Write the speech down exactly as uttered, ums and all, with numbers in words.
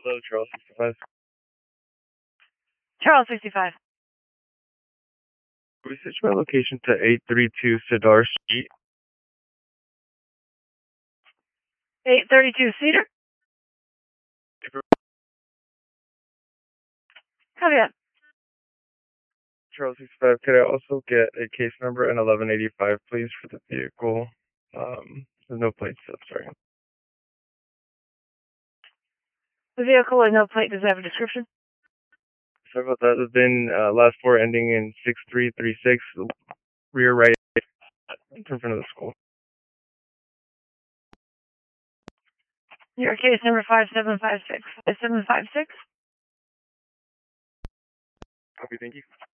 Hello, Charles sixty-five. Charles sixty-five. Can we switch my location to eight thirty-two Cedar Street? eight thirty-two Cedar? Copy that. Charles sixty-five, could I also get a case number and eleven eighty-five, please, for the vehicle? Um, there's no plates, so sorry. The vehicle with no plate, does it have a description? Sorry about that. There's been uh, last four ending in six three three six, rear right in front of the school. Your case number five seven five six. five seven five six? Copy, thank you.